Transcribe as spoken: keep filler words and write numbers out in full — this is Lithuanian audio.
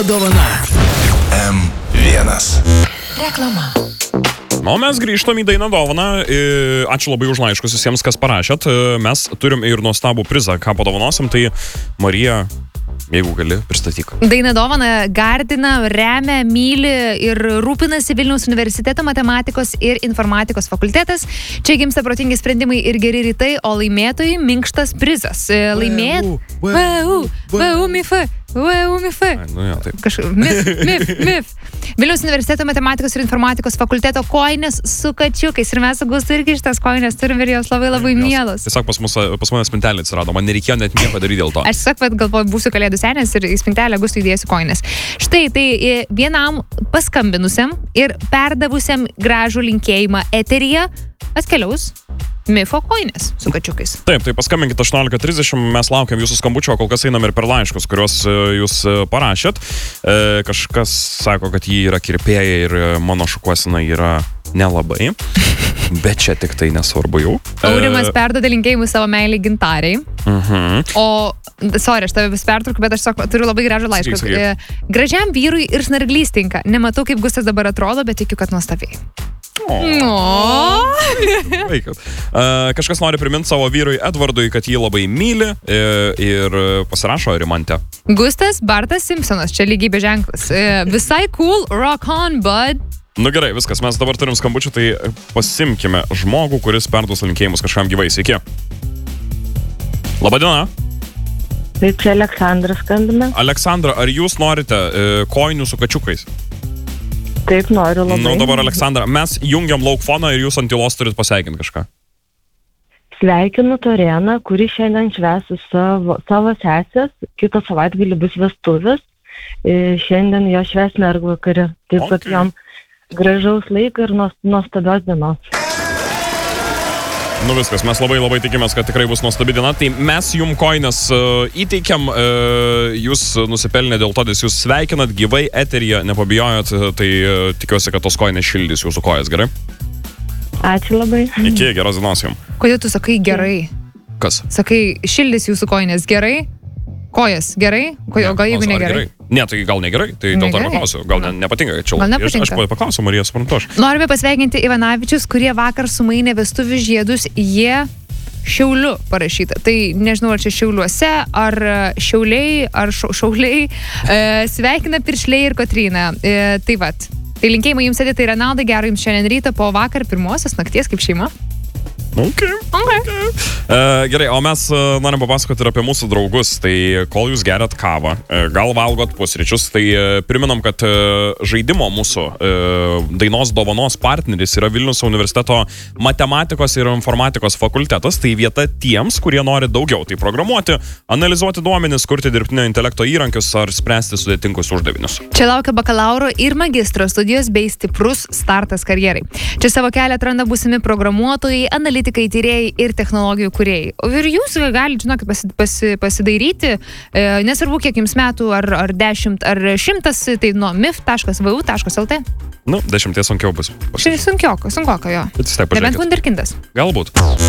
Dovana. M vienas. Reklama. O mes grįžtam į dainą dovaną. Ačiū labai už laiškus visiems, kas parašėt. Mes turim ir nuostabų prizą, ką padovanosim. Tai Marija, jeigu gali, pristatyk. Daina dovana gardina, remia, myli ir rūpinasi Vilniaus universiteto matematikos ir informatikos fakultetas. Čia gimsta protingi sprendimai ir geri rytai, o laimėtojai minkštas prizas. Laimėt... V U, V U, M I F, V U, M I F. Nu, jo, taip. Kažkaip, M I F, M I F, M I F. Vilniaus universiteto matematikos ir informatikos fakulteto koinės su kačiukais. Ir mes su Gustu irgi šitas koinės turim ir jos labai labai mielos. Tiesiog pas, mus, pas mane spintelė atsirado, man nereikėjo net nieko daryti dėl to. Aš tiesiog, bet galvoju, būsiu kalėdų senės ir į spintelę Gustui įdėsiu koinės. Štai, tai vienam paskambinusiam ir perdavusiam gražų linkėjimą eteryje atkeliaus Mifo koinės su kačiukais. Taip, tai paskambinkit aštuoniolika trisdešimt, mes laukiam jūsų skambučio, kol kas einam ir per laiškus, kuriuos jūs parašėt. E, kažkas sako, kad jį yra kirpėja ir mano šukuosina yra nelabai, bet čia tik tai nesvarbu jau. Aurimas e... perduoda linkėjimus savo meilį Gintariai. Uh-huh. O, sorry, aš tave vis pertraukiu, bet aš sako, turiu labai gražų laišką. E, gražiam vyrui ir snarglys tinka. Nematau, kaip Gustas dabar atrodo, bet tikiu, kad nuostabiai. O. Vaikas. Uh, kažkas nori priminti savo vyrui Edvardui, kad jį labai myli e, ir pasirašo Rimantę. Gustas Bartas Simpsonas, čia lygybė ženklas. E, visai cool, rock on, bud. Nu gerai, viskas, mes dabar turim skambučių, tai pasimkime žmogų, kuris perduos linkėjimus kažkam gyvai. Sveiki. Labadiena. Tai čia Aleksandra skambina. Aleksandra, ar jūs norite e, koinių su kačiukais? Taip, noriu labai. Nu dabar, Aleksandra, mes jungiam laukfoną ir jūs ant tylos turit pasveikinti kažką. Sveikinu Toreną, kuri šiandien švęs savo, savo sesės. Kitą savaitgalį bus vestuvės. E, šiandien jo švęs mergvakarį. Taip pat okay. Jam gražaus laiko ir nuostabios dienos. Nu viskas, mes labai labai tikimės, kad tikrai bus nuostabi diena. Tai mes jum koinės uh, įteikiam, uh, jūs nusipelnė dėl to, jūs sveikinat gyvai eteryje, nepabijojot, tai uh, tikiuosi, kad tos koinės šildys jūsų kojas, gerai? Ačiū labai. Iki, geros dienos jums. Kodėl tu sakai gerai? Kas? Sakai, šildys jūsų koinės gerai? Kojas gerai? Kodėl, gal jeigu negerai? Ne, tai gal negerai, tai dėl to ir paklausiu. Gal ne, nepatinka, kad čia labai. Aš paklausiu, Marija, suprantu aš. Norime pasveikinti Ivanavičius, kurie vakar sumainė vestuvių žiedus, jie Šiauliu parašyta. Tai nežinau, ar čia Šiauliuose, ar Šiauliai, ar Šauliai. E, sveikina Piršliai ir Kotryna. E, tai vat. Tai linkėjimai jums sėdėtai Renaldai, gero jums šiandien ryto po vakar pirmosios nakties kaip šeima. Okay. Okay. Okay. Uh, gerai, o mes uh, norim papasakoti ir apie mūsų draugus. Tai kol jūs geriat kavą, uh, gal valgot pusryčius, tai uh, priminam, kad uh, žaidimo mūsų uh, dainos dovanos partneris yra Vilniaus universiteto matematikos ir informatikos fakultetas. Tai vieta tiems, kurie nori daugiau. Tai programuoti, analizuoti duomenis, kurti dirbtinio intelekto įrankius ar spręsti sudėtingus uždavinius. Čia laukia bakalauro ir magistro studijos bei stiprus startas karjerai. Čia savo kelią atranda būsimi programuotojai, analitikai, analitikai, tyrėjai ir technologijų kūrėjai. Ir jūs galite, žinokit, pasi, pasi, pasidairyti, e, nesvarbu, kiek jums metų, ar, ar dešimt, ar šimtas, tai nuo mif taškas vu taškas lt. Nu, dešimties sunkiau bus. Sunkioko, sunkioko, jo. Bet vis taip pažiūrėkit. Nebent vunderkindas. Galbūt.